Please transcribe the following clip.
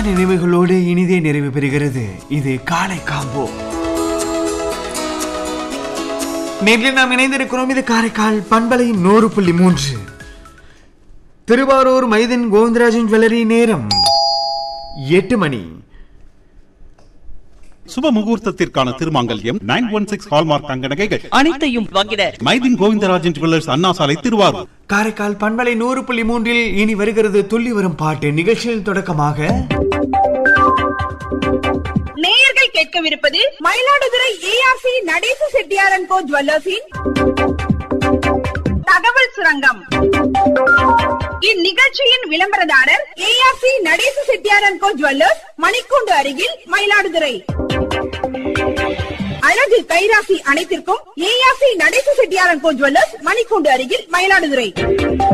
நினைவுகளோடு இனிதே நிறைவு பெறுகிறது இது காலை காம்போ. நேரில் நாம் இணைந்திருக்கிறோம். இது காரைக்கால் பண்பலை 100.3 திருவாரூர் மைதன் கோவிந்தராஜன் ஜுவல்லரி. நேரம் 8 மணி. சுப முகூர்த்தத்திற்கான திருமாங்கல்யம் 916 ஹால்மார்க் தங்க நகைகள் அனைத்தையும் வாங்கிட மைதின் கோவிந்தராஜன் ஜுவல்லர்ஸ், அண்ணா சாலை, திருவாரூர். காரைக்கால் பண்பலை 100.3 இனி வருகிறது துள்ளி வரும் பாட்டு. நிகழ்ச்சியில் தொடக்கமாக நேயர்கள் கேட்கவிருப்பது மயிலாடுதுறை ஏஆர்சி நடேச செட்டியார் அண்ட் கோ ஜுவல்லர்ஸின் தகவல் சுரங்கம். இந்நிகழ்ச்சியின் விளம்பரதாரர் ARC Natesa Chettiar and go jewellers, மணிக்கூண்டு அருகில், மயிலாடுதுறை. அழகு கைராசி அனைத்திற்கும் ARC Natesa Chettiar and go jewellers, மணிக்கூண்டு அருகில், மயிலாடுதுறை.